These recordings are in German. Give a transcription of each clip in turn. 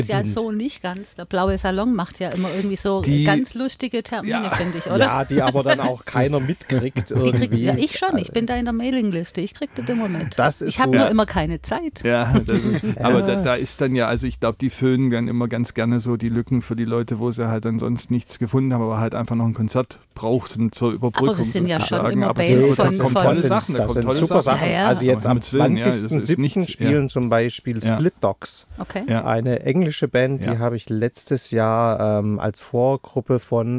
Ja, so nicht ganz. Der Blaue Salon macht ja immer irgendwie so ganz lustige Termine, finde ich, oder? Ja, die aber dann auch keiner mitkriegt irgendwie. Ja, ich schon. Ich bin da in der Mailingliste. Ich kriege das immer mit. Ich habe nur immer keine Zeit. Ja, aber da ist dann ja, also ich glaube, die füllen dann immer ganz gerne so die Lücken für die Leute, wo sie halt dann sonst nichts gefunden haben, aber halt einfach noch ein Konzert brauchten zur Überbrückung. Aber das sind ja schon immer aber Bands da kommen tolle Sachen. Das sind super Sachen. Ja. Also jetzt am Willen, 20.07. spielen zum Beispiel Split Dogs. Okay. Ja. Eine englische Band, die habe ich letztes Jahr als Vorgruppe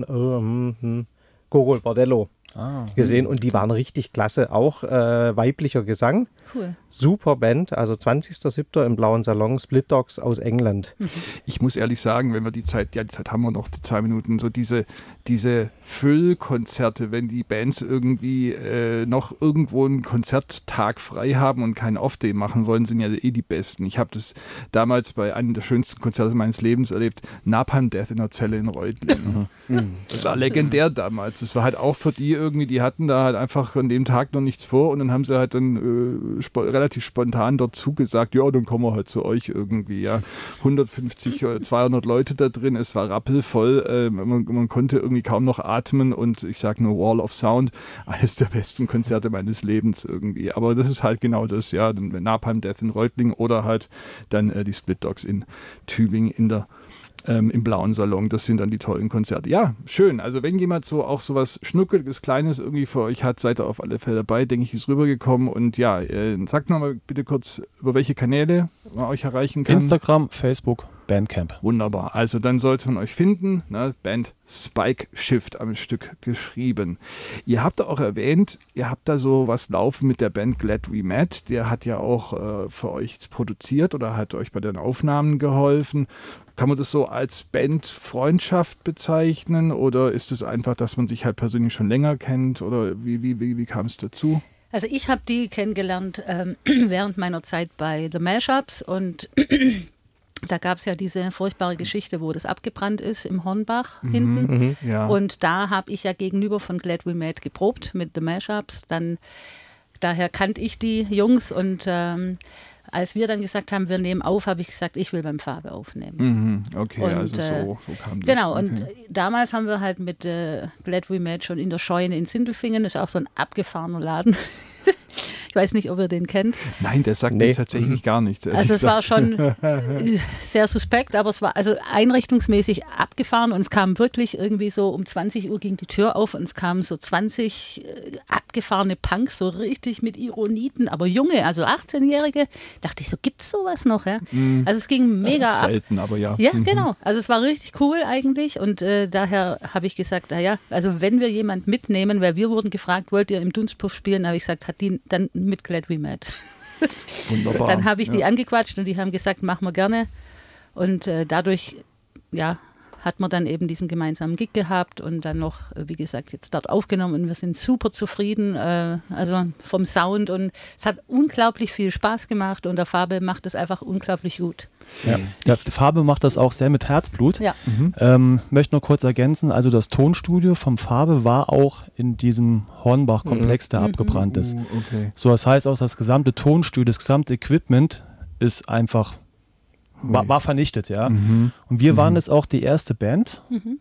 von Gogol Bordello gesehen und die waren richtig klasse. Auch weiblicher Gesang. Cool. Super Band, also 20.07. im Blauen Salon, Split Dogs aus England. Ich muss ehrlich sagen, wenn wir die Zeit haben wir noch, die 2 Minuten, so diese Füllkonzerte, wenn die Bands irgendwie noch irgendwo einen Konzerttag frei haben und keinen Off-Day machen wollen, sind ja die besten. Ich habe das damals bei einem der schönsten Konzerte meines Lebens erlebt, Napalm Death in der Zelle in Reutlingen. Das war legendär damals. Das war halt auch für die irgendwie, die hatten da halt einfach an dem Tag noch nichts vor und dann haben sie halt dann relativ spontan dort zugesagt, ja, dann kommen wir halt zu euch irgendwie, ja. 150, 200 Leute da drin, es war rappelvoll, man konnte irgendwie kaum noch atmen und ich sage nur Wall of Sound, eines der besten Konzerte meines Lebens irgendwie. Aber das ist halt genau das, ja, Napalm Death in Reutlingen oder halt dann die Split Dogs in Tübingen im Blauen Salon, das sind dann die tollen Konzerte. Ja, schön. Also wenn jemand so auch so was Schnuckeliges, Kleines irgendwie für euch hat, seid ihr auf alle Fälle dabei, denke ich, ist rübergekommen. Und ja, sagt nochmal bitte kurz, über welche Kanäle man euch erreichen kann. Instagram, Facebook, Bandcamp. Wunderbar. Also dann sollte man euch finden. Ne? Band Spike Shift am Stück geschrieben. Ihr habt auch erwähnt, ihr habt da so was laufen mit der Band Glad We Met. Der hat ja auch für euch produziert oder hat euch bei den Aufnahmen geholfen. Kann man das so als Bandfreundschaft bezeichnen oder ist es einfach, dass man sich halt persönlich schon länger kennt oder wie kam es dazu? Also ich habe die kennengelernt während meiner Zeit bei The Mashups und da gab es ja diese furchtbare Geschichte, wo das abgebrannt ist im Hornbach hinten. Ja. Und da habe ich ja gegenüber von Glad We Met geprobt mit The Mashups. Daher kannte ich die Jungs und als wir dann gesagt haben, wir nehmen auf, habe ich gesagt, ich will beim Fabe aufnehmen. Okay, und, also so kam das. Genau, okay. und damals haben wir halt mit Glad We Met schon in der Scheune in Sindelfingen, das ist auch so ein abgefahrener Laden. Ich weiß nicht, ob ihr den kennt. Nein, der sagt mir tatsächlich gar nichts. Also es war schon sehr suspekt, aber es war also einrichtungsmäßig abgefahren und es kam wirklich irgendwie so um 20 Uhr ging die Tür auf und es kamen so 20 abgefahrene Punks, so richtig mit Ironiten, aber junge, also 18-Jährige. Dachte ich so, gibt's sowas noch? Ja? Also es ging mega ab. Selten, aber ja. Ja, genau. Also es war richtig cool eigentlich und daher habe ich gesagt, naja, also wenn wir jemand mitnehmen, weil wir wurden gefragt, wollt ihr im Dunstpuff spielen, habe ich gesagt, hat die dann mit Glad We Met. Wunderbar. Dann habe ich die angequatscht und die haben gesagt, machen wir gerne. Und dadurch, ja, hat man dann eben diesen gemeinsamen Gig gehabt und dann noch, wie gesagt, jetzt dort aufgenommen und wir sind super zufrieden, also vom Sound und es hat unglaublich viel Spaß gemacht und der Fabe macht es einfach unglaublich gut. Ja. Der Fabe macht das auch sehr mit Herzblut. Ja. Möchte noch kurz ergänzen, also das Tonstudio vom Fabe war auch in diesem Hornbach-Komplex, der abgebrannt ist. Okay. So, das heißt auch, das gesamte Tonstudio, das gesamte Equipment ist einfach, war vernichtet, ja. Und wir waren jetzt auch die erste Band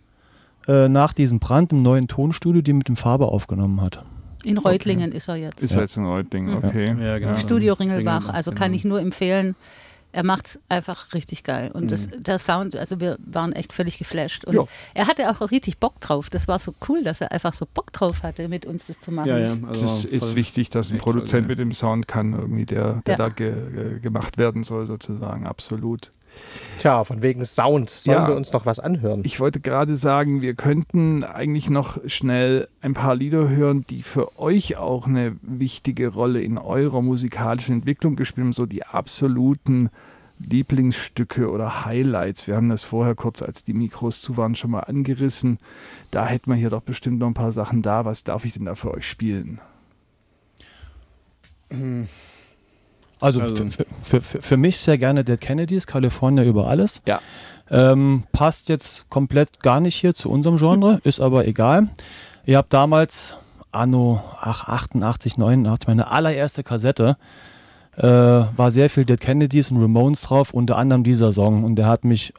nach diesem Brand im neuen Tonstudio, die mit dem Fabe aufgenommen hat. In Reutlingen ist er jetzt. Ist jetzt in Reutlingen, okay. Ja, genau. Studio Ringelbach, also kann ich nur empfehlen. Er macht es einfach richtig geil. Und der Sound, also wir waren echt völlig geflasht. Und er hatte auch richtig Bock drauf. Das war so cool, dass er einfach so Bock drauf hatte, mit uns das zu machen. Ja, also Das ist wichtig, dass ein Produzent mit dem Sound kann, irgendwie der da gemacht werden soll, sozusagen. Absolut. Tja, von wegen Sound. Sollen wir uns noch was anhören? Ich wollte gerade sagen, wir könnten eigentlich noch schnell ein paar Lieder hören, die für euch auch eine wichtige Rolle in eurer musikalischen Entwicklung gespielt haben, so die absoluten Lieblingsstücke oder Highlights. Wir haben das vorher kurz, als die Mikros zu waren, schon mal angerissen. Da hätten wir hier doch bestimmt noch ein paar Sachen da. Was darf ich denn da für euch spielen? Also für mich sehr gerne Dead Kennedys, California über alles. Ja. Passt jetzt komplett gar nicht hier zu unserem Genre, ist aber egal. Ihr habt damals, anno 88, 89, meine allererste Kassette, war sehr viel Dead Kennedys und Ramones drauf, unter anderem dieser Song. Und der hat mich